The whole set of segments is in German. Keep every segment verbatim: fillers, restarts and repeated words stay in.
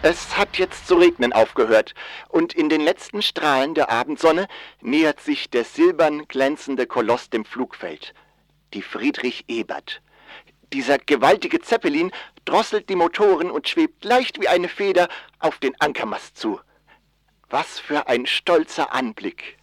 Es hat jetzt zu regnen aufgehört, und in den letzten Strahlen der Abendsonne nähert sich der silbern glänzende Koloss dem Flugfeld. Die Friedrich Ebert. Dieser gewaltige Zeppelin drosselt die Motoren und schwebt leicht wie eine Feder auf den Ankermast zu. Was für ein stolzer Anblick.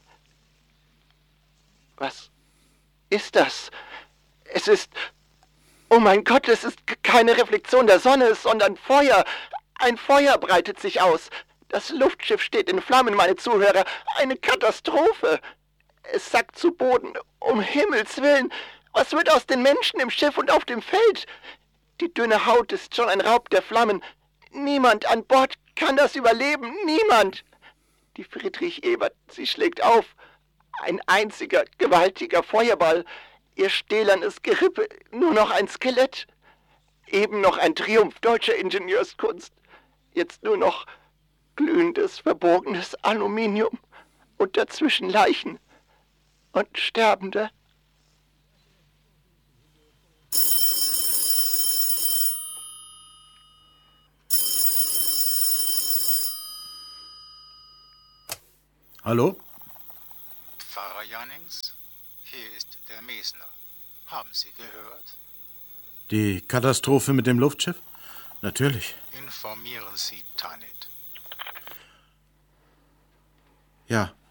Was ist das? Es ist... Oh mein Gott, es ist keine Reflexion der Sonne, sondern Feuer. Ein Feuer breitet sich aus. Das Luftschiff steht in Flammen, meine Zuhörer. Eine Katastrophe. Es sackt zu Boden. Um Himmels Willen. Was wird aus den Menschen im Schiff und auf dem Feld? Die dünne Haut ist schon ein Raub der Flammen. Niemand an Bord kann das überleben. Niemand. Die Friedrich Ebert, sie schlägt auf. Ein einziger, gewaltiger Feuerball. Ihr stählernes Gerippe, nur noch ein Skelett. Eben noch ein Triumph deutscher Ingenieurskunst. Jetzt nur noch glühendes, verborgenes Aluminium und dazwischen Leichen und Sterbende. Hallo? Pfarrer Jannings, hier ist der Mesner. Haben Sie gehört? Die Katastrophe mit dem Luftschiff? Natürlich. Informieren Sie Tanit. Ja.